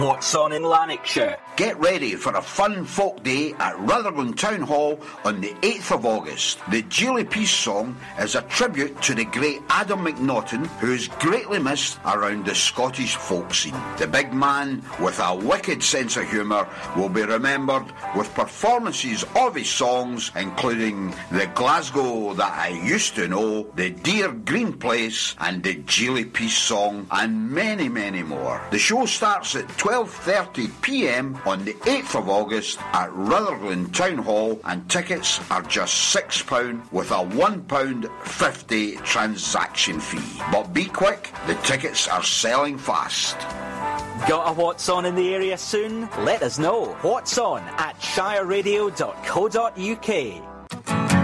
What's on in Lanarkshire? Get ready for a fun folk day at Rutherglen Town Hall on the 8th of August. The Geely Peace Song is a tribute to the great Adam McNaughton, who is greatly missed around the Scottish folk scene. The big man, with a wicked sense of humour, will be remembered with performances of his songs, including The Glasgow That I Used to Know, The Dear Green Place, and the Geely Peace Song, and many, many more. The show starts at 12:30pm on the 8th of August at Rutherglen Town Hall, and tickets are just £6 with a £1.50 transaction fee. But be quick, the tickets are selling fast. Got a What's On in the area soon? Let us know. What's On at shireradio.co.uk.